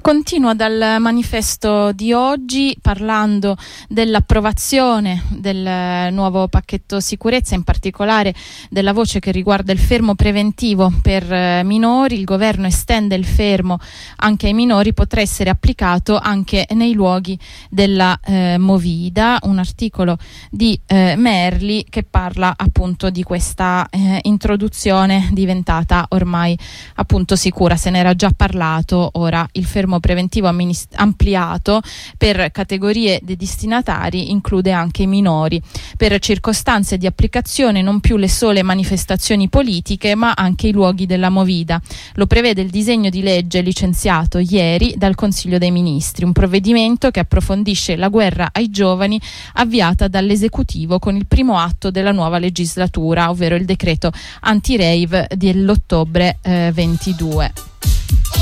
Continua dal manifesto di oggi parlando dell'approvazione del nuovo pacchetto sicurezza, in particolare della voce che riguarda il fermo preventivo per minori. Il governo estende il fermo anche ai minori, potrà essere applicato anche nei luoghi della Movida. Un articolo di Merli che parla appunto di questa introduzione diventata ormai appunto sicura. Se ne era già parlato, ora il fermo preventivo ampliato per categorie dei destinatari include anche i minori, per circostanze di applicazione non più le sole manifestazioni politiche ma anche i luoghi della Movida. Lo prevede il disegno di legge licenziato ieri dal Consiglio dei Ministri, un provvedimento che approfondisce la guerra ai giovani avviata dall'esecutivo con il primo atto della nuova legislatura, ovvero il decreto anti-rave dell'ottobre 22.